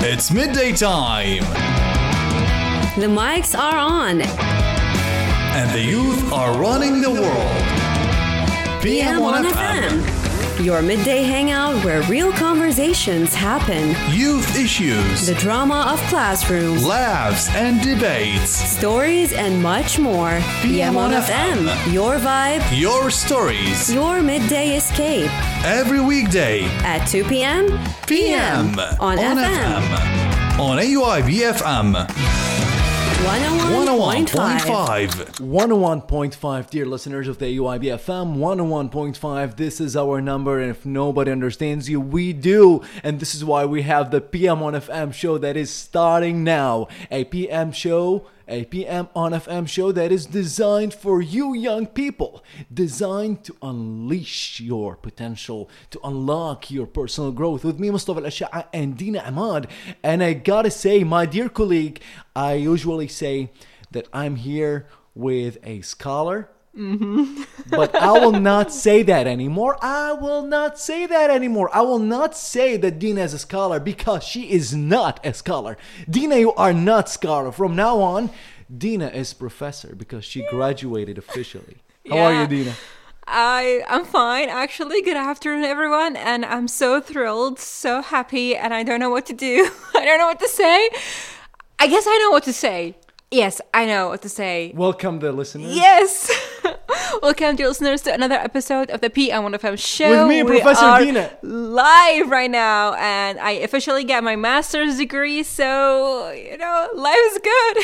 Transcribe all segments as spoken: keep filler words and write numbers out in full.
It's midday time. The mics are on. And the youth are running the world. P M one F M. Your midday hangout where real conversations happen. Youth issues. The drama of classrooms. Laughs and debates. Stories and much more. P M one F M. Your vibe. Your stories. Your midday escape. Every weekday. At two p.m. P M. On, on F M. F M. On A U I B F M. one oh one point five. one oh one point five, dear listeners of the A U I B F M, one oh one point five, this is our number, and if nobody understands you, we do, and this is why we have the P M on F M show that is starting now, a P M show, a P M on F M show that is designed for you young people, designed to unleash your potential, to unlock your personal growth, with me, Mustafa Al-Ash'a and Dina Ahmad, and I gotta say, my dear colleague, I usually say that I'm here with a scholar, mm-hmm. but I will not say that anymore. I will not say that anymore. I will not say that Dina is a scholar because she is not a scholar. Dina, you are not scholar. From now on, Dina is professor because she graduated officially. How Yeah. are you, Dina? I I'm fine actually. Good afternoon, everyone, and I'm so thrilled, so happy, and I don't know what to do. I don't know what to say. I guess I know what to say. Yes, I know what to say. Welcome the listeners. Yes. Welcome, dear listeners, to another episode of the P M one F M show. With me, We Professor are Dina. live right now, and I officially got my master's degree, so, you know, life is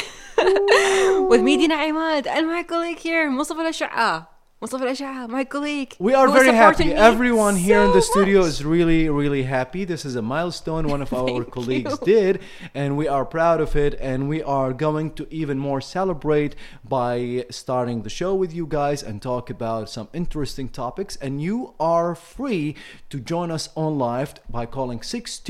good. With me, Dina Ahmad, and my colleague here, Mustafa Al-Ash'a. Mustafa Al-Ash'a, my colleague. We are who is very supporting happy. me Everyone here so in the studio much. is really, really happy. This is a milestone one of our Thank colleagues you. did, and we are proud of it. And we are going to even more celebrate by starting the show with you guys and talk about some interesting topics. And you are free to join us on live by calling six two